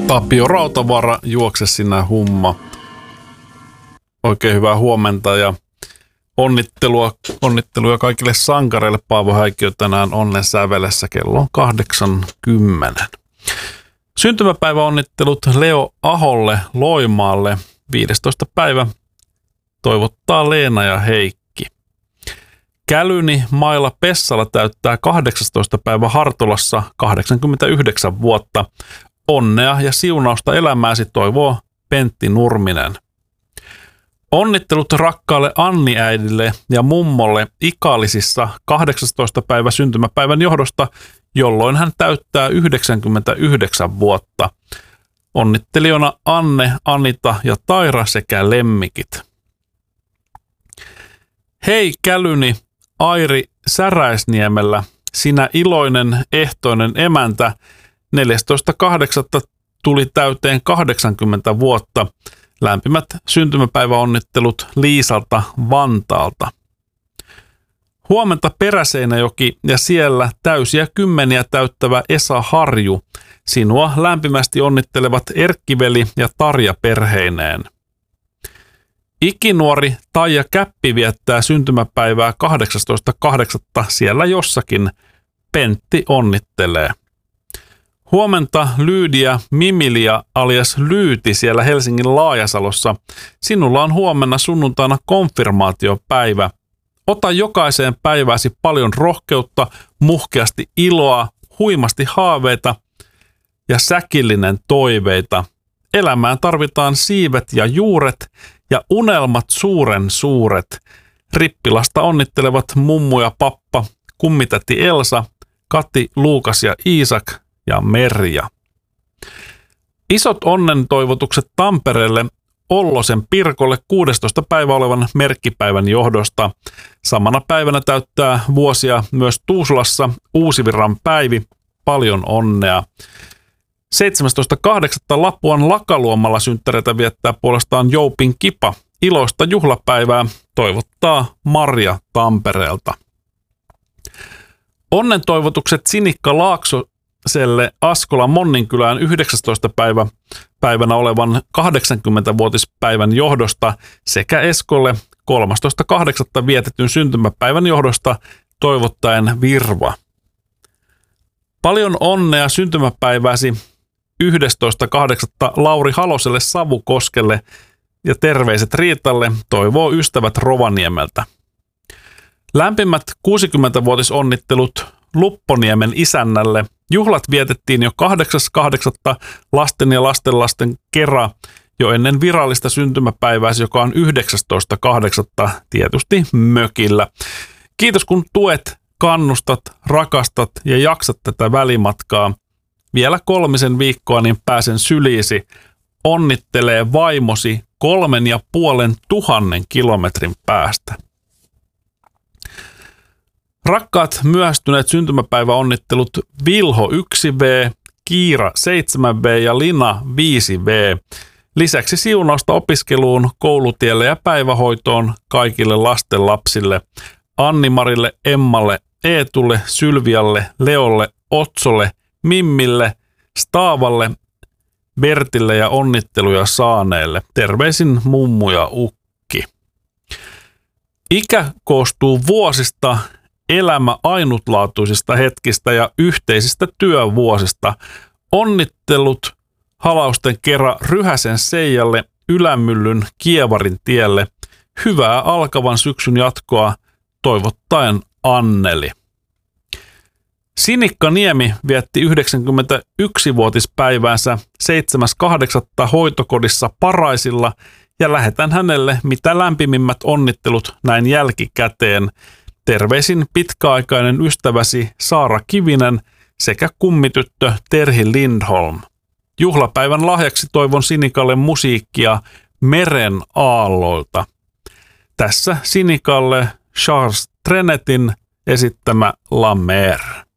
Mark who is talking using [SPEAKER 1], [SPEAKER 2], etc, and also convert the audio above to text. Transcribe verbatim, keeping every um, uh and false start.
[SPEAKER 1] Tapio Rautavaara, juokse sinä humma. Oikein hyvää huomenta ja onnittelua, onnitteluja kaikille sankareille. Paavo Häikkiö tänään onnen sävelessä, kello on kahdeksankymmentä. Syntymäpäiväonnittelut Leo Aholle Loimaalle, viidestoista päivä. Toivottaa Leena ja Heikki. Kälyni Maila Pessala täyttää kahdeksastoista päivä Hartolassa kahdeksankymmentäyhdeksän vuotta. Onnea ja siunausta elämääsi toivoo Pentti Nurminen. Onnittelut rakkaalle Anni-äidille ja mummolle Ikaalisissa kahdeksastoista päivä syntymäpäivän johdosta, jolloin hän täyttää yhdeksänkymmentäyhdeksän vuotta. Onnittelijona Anne, Anita ja Taira sekä lemmikit. Hei Kälyni Airi Säräisniemellä, sinä iloinen ehtoinen emäntä, neljästoista kahdeksatta tuli täyteen kahdeksankymmentä vuotta. Lämpimät syntymäpäiväonnittelut Liisalta Vantaalta. Huomenta Peräseinäjoki ja siellä täysiä kymmeniä täyttävä Esa Harju. Sinua lämpimästi onnittelevat Erkkiveli ja Tarja perheineen. Ikinuori Taija Käppi viettää syntymäpäivää kahdeksastoista kahdeksatta siellä jossakin. Pentti onnittelee. Huomenta Lyydia Mimilia alias Lyyti siellä Helsingin Laajasalossa. Sinulla on huomenna sunnuntaina konfirmaatiopäivä. Ota jokaiseen päivääsi paljon rohkeutta, muhkeasti iloa, huimasti haaveita ja säkillinen toiveita. Elämään tarvitaan siivet ja juuret ja unelmat suuren suuret. Rippilasta onnittelevat mummu ja pappa, kummitäti Elsa, Kati, Luukas ja Iisak ja Merja. Isot onnen toivotukset Tampereelle Ollosen Pirkolle kuudestoista päivä olevan merkkipäivän johdosta. Samana päivänä täyttää vuosia myös Tuusulassa Uusivirran Päivi. Paljon onnea. seitsemästoista kahdeksatta Lapuan Lakaluomalla synttäreitä viettää puolestaan Joupin Kipa. Iloista juhlapäivää toivottaa Marja Tampereelta. Onnen toivotukset Sinikka Laakso Selle Askola Monninkylään yhdeksästoista päivä päivänä olevan kahdeksankymmentävuotispäivän johdosta sekä Eskolle kolmastoista kahdeksatta vietetyn syntymäpäivän johdosta toivottaen Virva. Paljon onnea syntymäpäiväsi yhdestoista kahdeksatta Lauri Haloselle Savukoskelle ja terveiset Riitalle toivoo ystävät Rovaniemeltä. Lämpimät kuusikymmentävuotisonnittelut Lupponiemen isännälle. Juhlat vietettiin jo kahdeksas kahdeksatta lasten ja lastenlasten kera jo ennen virallista syntymäpäivääsi, joka on yhdeksästoista kahdeksatta tietysti mökillä. Kiitos kun tuet, kannustat, rakastat ja jaksat tätä välimatkaa. Vielä kolmisen viikkoa niin pääsen syliisi. Onnittelee vaimosi kolmen ja puolen tuhannen kilometrin päästä. Rakkaat myöhästyneet syntymäpäiväonnittelut Vilho yksi V, Kiira seitsemän V ja Lina viisi V. Lisäksi siunausta opiskeluun, koulutielle ja päivähoitoon kaikille lastenlapsille. Anni-Marille, Emmalle, Eetulle, Sylvialle, Leolle, Otsolle, Mimmille, Staavalle, Bertille ja onnitteluja saaneille. Terveisin mummu ja ukki. Ikä koostuu vuosista, elämä ainutlaatuisista hetkistä ja yhteisistä työvuosista. Onnittelut halausten kerran Ryhäsen Seijalle Ylämyllyn Kievarin tielle. Hyvää alkavan syksyn jatkoa toivottaen Anneli. Sinikka Niemi vietti yhdeksänkymmentäyksivuotispäiväänsä seitsemäs kahdeksatta hoitokodissa Paraisilla ja lähetän hänelle mitä lämpimimmät onnittelut näin jälkikäteen. Terveisin pitkäaikainen ystäväsi Saara Kivinen sekä kummityttö Terhi Lindholm. Juhlapäivän lahjaksi toivon Sinikalle musiikkia Meren aalloilta. Tässä Sinikalle Charles Trenetin esittämä La Mer.